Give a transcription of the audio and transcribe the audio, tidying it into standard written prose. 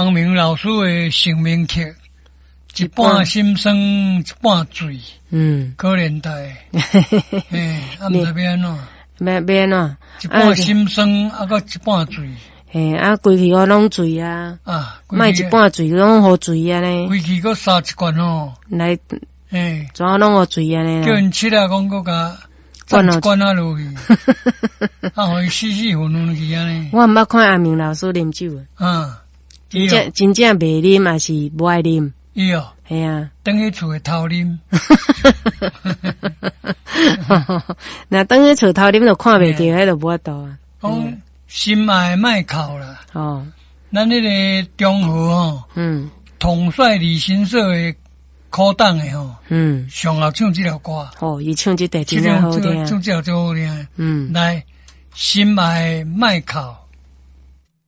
王明老师的成名曲，一半心酸一半醉，可怜的，嘿，啊，毋知要安怎？ 要安怎？ 一半心酸，啊，个一半醉。 嘿，啊，规气我拢醉啊，莫一半醉拢好醉啊呢。 规气个杀一罐吼， 来， 嘿， 怎啊拢好醉啊呢？ 叫因七啊，讲个甲灌一罐啊落去，啊，互伊死死混混去安尼。 我毋捌看阿明老师啉酒啊， 真正袂啉，还是不爱啉？ 伊哦， 系啊， 等去厝诶偷啉。 那等去厝偷啉就看袂到，迄就无法度啊。 讲心爱莫哭啦。哦，咱迄个中和吼，统帅李行社诶苦党诶吼，上后唱这条歌。 哦，伊唱这条真好听， 唱这条最好听。来，心爱莫哭。